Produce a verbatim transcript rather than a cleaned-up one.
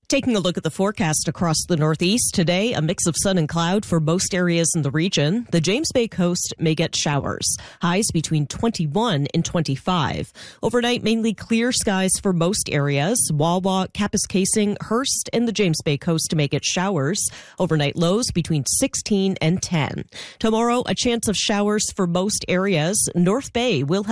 Taking a look at the forecast across the Northeast today, a mix of sun and cloud for most areas in the region. The James Bay coast may get showers. Highs between twenty-one and twenty-five. Overnight, mainly clear skies for most areas. Wawa, Kapuskasing, Hearst, and the James Bay coast may get showers. Overnight lows between sixteen and ten. Tomorrow, a chance of showers for most areas. North Bay will have